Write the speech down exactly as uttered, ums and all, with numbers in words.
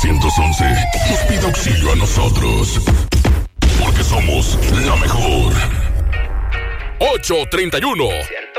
nueve once nos pide auxilio a nosotros. Porque somos la mejor. ocho treinta y uno.